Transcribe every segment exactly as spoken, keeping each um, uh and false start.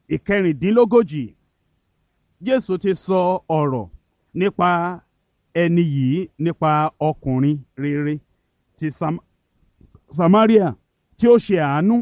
ìkẹrìndínlógójì Jésù ti sọ ọ̀rọ̀ nípa ẹni yìí, nípa ọkùnrin rere ti Sam- Samaria tí ó ṣe àánú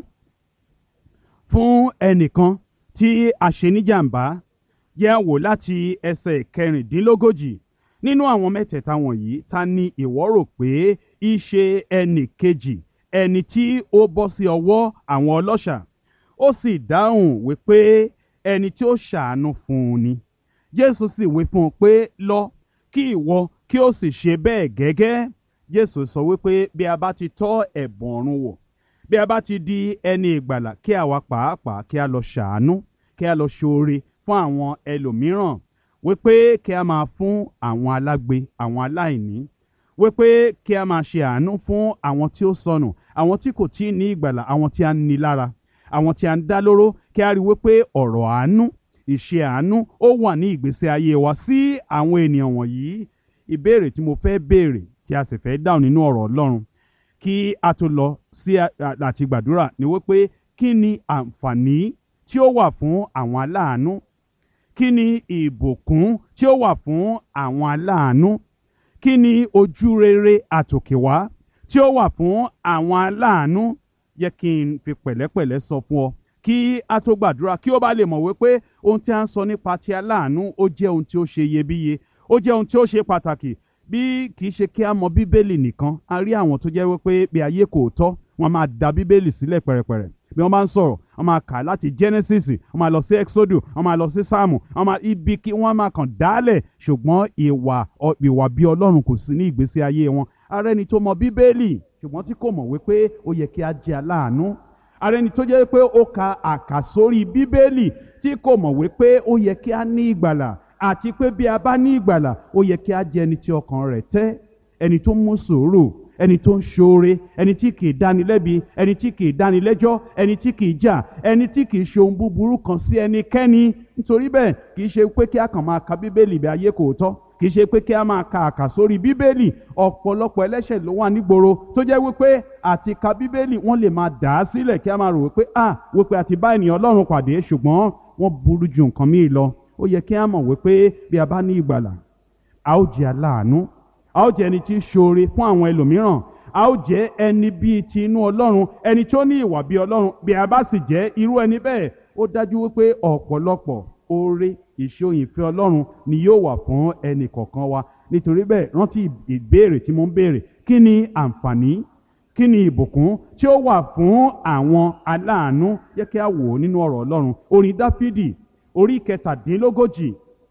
fún ẹnìkan tí a ṣe níjàmbá. Yẹ̀ ẹ́ wò láti ẹsẹ̀ kẹrìndínlógójì. Nínú àwọn mẹ́tẹ̀ẹ̀ta wọ̀nyí, ta ni ìwọ rò pé í ṣe ẹnì kejì, ẹni tí ó bọ́ sí ọwọ́ àwọn ọlọ́ṣà? Ó sì dáhùn wípé ẹni tí ó ṣàánú fún un ni. Jésù sì wí fún un pé, lọ, kí ìwọ kí ó sì ṣe bẹ́ẹ̀ gẹ́gẹ́. Jésù sọ wípé bí a bá ti tọ́ ẹ̀bùn ọ̀run wò, bí a bá ti di ẹni ìgbàlà, kí àwa pàápàá kí a lọ ṣàánú, kí a lọ ṣoore fún àwọn ẹlòmíràn, wípé kí a máa fún àwọn alágbe, àwọn aláìní, wípé kí a máa ṣe àánú fún àwọn tí ó sọnù, àwọn tí kò tí ì ní ìgbàlà, àwọn tí a ń ni lára, àwọn tí a ń dá lóró. Kí a rí wípé ọ̀rọ̀ àánú, ìṣe àánú ó wà ní ìgbésí ayé wa sí àwọn ènìyàn wọ̀nyí. Ìbéèrè tí mo fẹ́ béèrè tí a sì fẹ́ dáhùn nínú ọ̀rọ̀ Ọlọ́run kí a tó lọ sí àti gbàdúrà ni wípé kí ni àǹfààní tí ó wà fún àwọn aláàánú? Kí ni ìbùkún tí ó wà fún àwọn aláàánú? Kí ni ojú rere àtòkèwá tí ó wà fún àwọn aláàánú? Jẹ́ kí n fi pẹ̀lẹ́pẹ̀lẹ́ sọ fún ọ kí a tó gbàdúrà, kí ó bá lè mọ̀ wípé ohun tí a ń sọ nípa ti aláàánú ó jẹ́ ohun tí ó ṣe iyebíye, ó jẹ́ ohun tí ó ṣe pàtàkì. Bí kì í ṣe kí a mọ Bíbélì nìkan, a rí àwọn tó jẹ́ wípé bí ayé kò tọ́, wọ́n máa da Bíbélì sílẹ̀ pẹ̀rẹ̀pẹ̀rẹ̀. Bí wọ́n bá ń sọ̀rọ̀, wọ́n máa kà láti Genesis, wọ́n máa lọ sí Exodus, wọ́n máa lọ sí Sáàmù, wọ́n máa ibi kí wọ́n máa kàn dálẹ̀, ṣùgbọ́n ìwà ìwà bí Ọlọ́run kò sí ní ìgbésí ayé wọn. Ara ẹni tó mọ Bíbélì ṣùgbọ́n tí kò mọ̀ wípé ó yẹ kí a jẹ́ aláàánú. Ara ẹni tó jẹ́ wípé ó ka àkàsórí Bíbélì tí kò mọ̀ wípé ó yẹ kí a ní ìgbàlà, àti pé bí a bá ní ìgbàlà ó yẹ kí a jẹ́ ẹni tí ọkàn rẹ̀ tẹ́, ẹni tó mú sùúrù, ẹni tó ń ṣoore, ẹni tí kì í dáni lẹ́bi, ẹni tí kì í dáni lẹ́jọ́, ẹni tí kì í jà, ẹni tí kì í ṣe ohun búburú kan sí ẹnikẹ́ni. Nítorí bẹ́ẹ̀ kì í ṣe pé kí a kàn máa ka Bíbélì bí ayé kò tọ́, kì í ṣe pé kí a máa ka àkàsórí Bíbélì. Ọ̀pọ̀lọpọ̀ ẹlẹ́ṣẹ̀ ló wà nígboro tó jẹ́ wípé àti ka Bíbélì wọ́n lè máa dà á sílẹ̀ kí a máa rò wípé à wípé àti bá ènìyàn Ọlọ́run pàdé, ṣùgbọ́n wọ́n burú ju nǹkan míì lọ. Ó yẹ kí a mọ̀ wípé bí a bá ní ìgbàlà, a ó jẹ́ aláàánú, a ó jẹ́ ẹni tí ń ṣoore fún àwọn ẹlòmíràn, a ó jẹ́ ẹni bíi ti inú Ọlọ́run, ẹni tó ní ìwà bí Ọlọ́run. Bí a bá sì jẹ́ irú ẹni bẹ́ẹ̀, ó dájú wípé ọ̀pọ̀lọpọ̀ oore ìṣòyìnfẹ́ Ọlọ́run ni yóò wà fún ẹnì kọ̀ọ̀kan wa. Nítorí bẹ́ẹ̀ rántí ìbéèrè tí mo ń béèrè: kí ni àǹfààní, kí ni ìbùkún tí ó wà fún àwọn aláàánú? Jẹ́ kí a wò ó nínú ọ̀rọ̀ Ọlọ́run. Orin Dáfídì orí kẹtàdínlógójì,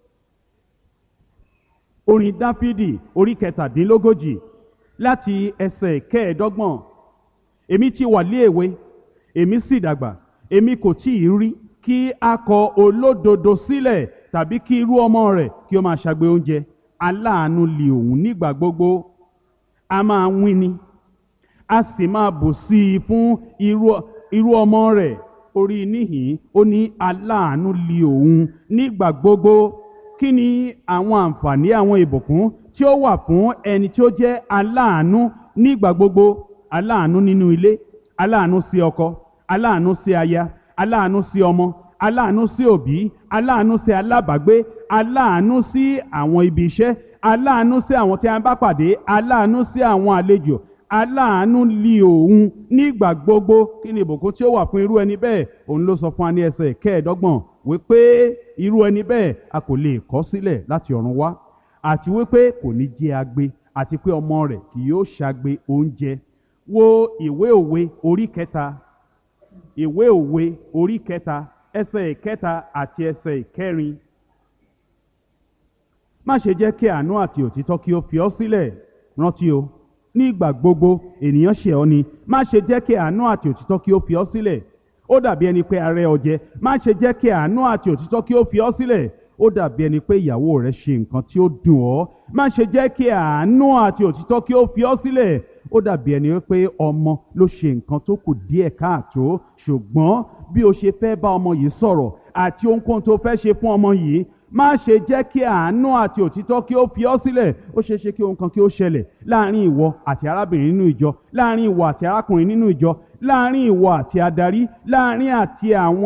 orin Dáfídì orí kẹtàdínlógójì láti ẹsẹ̀ kẹẹ̀ẹ́dọ́gbọ̀n. Èmi ti wà lé èwe, èmi sì dàgbà, èmi kò tí ì rí kí a kọ olódodo sílẹ̀, tàbí kí irú ọmọ rẹ̀ kí ó máa ṣagbe oúnjẹ. Aláàánú li òun nígbà gbogbo, a máa wín ni, a sì máa bù sí i fún irú irú ọmọ rẹ̀. Orí níhìn ó ní aláàánú li òun nígbà gbogbo. Kí ni àwọn àǹfààní, àwọn ìbùkún tí ó wà fún ẹni tí ó jẹ́ aláàánú nígbà gbogbo? Aláàánú nínú ilé, aláàánú sí ọkọ, aláàánú sí aya, aláàánú sí ọmọ, aláàánú sí òbí, aláàánú sí alábàágbé, aláàánú sí àwọn ibi iṣẹ́, aláàánú sí àwọn tí a bá pàdé, aláàánú sí àwọn àlejò. Aláàánú li òun nígbà gbogbo. Kí ni ìbùkún tí ó wà fún irú ẹni bẹ́ẹ̀? Òun ló sọ fún wa ní ẹsẹ̀ kẹẹ̀ẹ́dọ́gbọ̀n wípé irú ẹni bẹ́ẹ̀ a kò lè kọ̀ sílẹ̀ láti ọ̀run wá, àti wípé kò ní jẹ́ agbe, àti pé ọmọ rẹ̀ kì yóò ṣagbe oúnjẹ. Wo ìwé òwe orí kẹta, ìwé òwe orí kẹta ẹsẹ̀ ìkẹta àti ẹsẹ̀ ìkẹrin. Má ṣe jẹ́ kí àánú àti òtítọ́ kí ó fi ọ́ sílẹ̀. Rántí o, ní ìgbà gbogbo ènìyàn ṣẹ̀ ọ́ ni. Má ṣe jẹ́ kí àánú àti òtítọ́ kí ó fi ọ́ sílẹ̀. Ó dàbí ẹni pé ara ẹ ọ̀jẹ̀. Má ṣe jẹ́ kí àánú àti òtítọ́ kí ó fi ọ́ sílẹ̀. Ó dàbí ẹni pé ìyàwó rẹ ṣe nǹkan tí ó dùn ọ́. Má ṣe jẹ́ kí àánú àti òtítọ́ kí ó fi ọ́ sílẹ̀. Ó dàbí ẹni pé ọmọ ló ṣe nǹkan tó kù díẹ̀ káàtó, ṣùgbọ́n bí o ṣe fẹ́ bá ọmọ yìí sọ̀rọ̀ àti ohunkóhun tó fẹ́ ṣe fún ọmọ yìí, má ṣe jẹ́ kí àánú àti òtítọ́ kí ó fi ọ́ sílẹ̀. Ó ṣeé ṣe kí ohun kan kí ó ṣẹlẹ̀ láàrin ìwọ àti arábìnrin nínú ìjọ, láàrin ìwọ àti arákùnrin nínú ìjọ, láàrin ìwọ àti adarí, láàrin àti àwọn